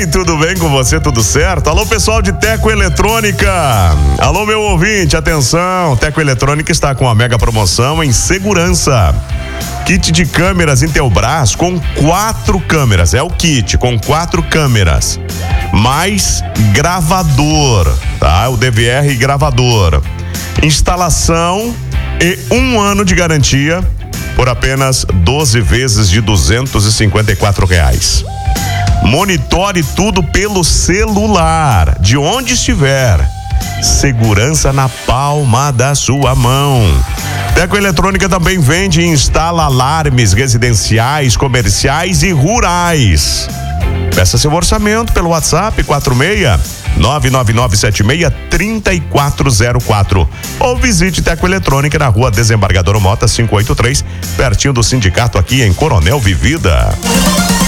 tudo bem com você? Tudo certo? Alô, pessoal de Teco Eletrônica. Alô, meu ouvinte, atenção. Teco Eletrônica está com a mega promoção em segurança. Kit de câmeras Intelbras com 4 câmeras. É o kit com 4 câmeras. Mais gravador, tá? O DVR gravador. Instalação e 1 ano de garantia por apenas 12 vezes de R$254. Monitore tudo pelo celular, de onde estiver. Segurança na palma da sua mão. Teco Eletrônica também vende e instala alarmes residenciais, comerciais e rurais. Peça seu orçamento pelo WhatsApp 46-99976-3404 ou visite Teco Eletrônica na Rua Desembargador Mota 583, pertinho do sindicato aqui em Coronel Vivida.